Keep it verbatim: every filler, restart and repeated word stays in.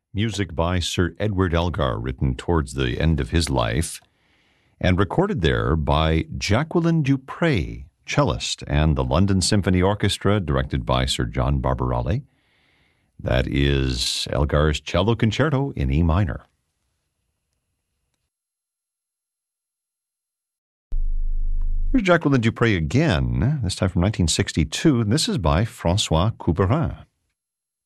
Music by Sir Edward Elgar, written towards the end of his life, and recorded there by Jacqueline du Pré, cellist, and the London Symphony Orchestra, directed by Sir John Barbarelli. That is Elgar's Cello Concerto in E minor. Here's Jacqueline du Pré again, this time from nineteen sixty-two, and this is by François Couperin.